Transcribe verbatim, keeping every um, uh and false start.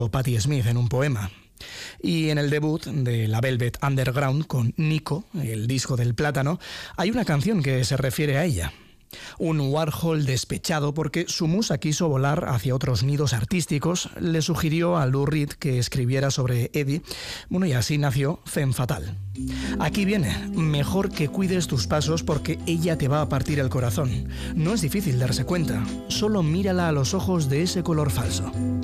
Patti Smith en un poema. Y en el debut de la Velvet Underground con Nico, el disco del plátano, hay una canción que se refiere a ella. Un Warhol despechado porque su musa quiso volar hacia otros nidos artísticos, le sugirió a Lou Reed que escribiera sobre Eddie, bueno, y así nació Femme Fatale. Aquí viene, mejor que cuides tus pasos porque ella te va a partir el corazón. No es difícil darse cuenta, solo mírala a los ojos de ese color falso.